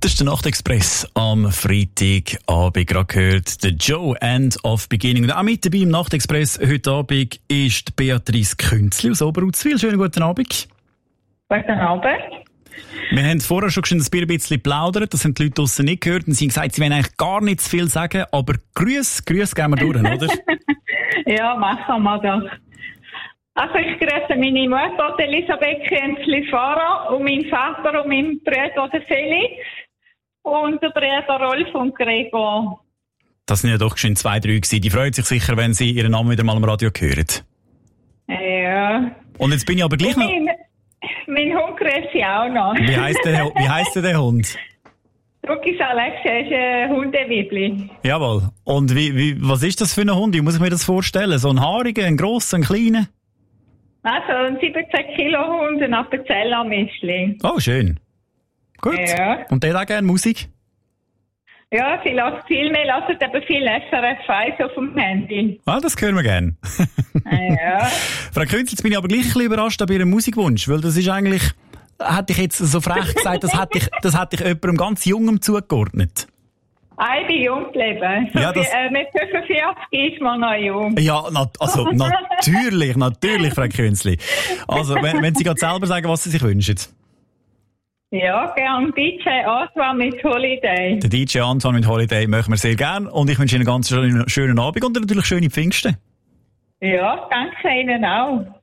Das ist der Nachtexpress am Freitagabend. Gerade gehört der Joe, End of Beginning. Und auch mit dabei im Nachtexpress heute Abend ist Beatrice Künzli aus Oberuzwil. Schönen guten Abend. Guten Abend. Wir haben vorher schon ein bisschen geplaudert, das haben die Leute draussen nicht gehört. Und sie haben gesagt, sie wollen eigentlich gar nicht zu viel sagen, aber Grüße gehen wir durch, oder? Ja, machen wir doch. Also ich grüße meine Mutter, Elisabeth Künzli-Fahrer, und meinen Vater und meinen Bruder, Felix, und der Bruder Rolf und Gregor. Das sind ja doch schon 2, 3 gewesen. Die freuen sich sicher, wenn sie ihren Namen wieder mal am Radio hören. Ja. Und jetzt bin ich aber gleich noch... Mein Hund grüße ich auch noch. Wie heisst der Hund? Rukis Alex ist ein Hundewibli. Jawohl. Und was ist das für ein Hund? Wie muss ich mir das vorstellen? So ein haariger, ein grosser, ein kleiner? Also ein 17 Kilo Hund, ein Appenzeller-Mischling. Oh, schön. Gut. Ja. Und der hat auch gerne Musik? Ja, sie lässt viel mehr, lässt aber viel SRF 1 auf dem Handy. Ah, das hören wir gerne. Ja. Frau Künzli, jetzt bin ich aber gleich ein bisschen überrascht ab Ihrem Musikwunsch, weil das ist eigentlich, hätte ich jetzt so frech gesagt, das hätte ich jemandem ganz Jungem zugeordnet. Ich bin jung geblieben. So ja, das... mit 45 ist man noch jung. Ja, natürlich, Frau Künzli. Also, wenn Sie gerade selber sagen, was Sie sich wünschen. Ja, gern DJ Antoine mit Holiday. Der DJ Antoine mit Holiday möchten wir sehr gern. Und ich wünsche Ihnen einen ganz schönen Abend und natürlich schöne Pfingsten. Ja, danke Ihnen auch.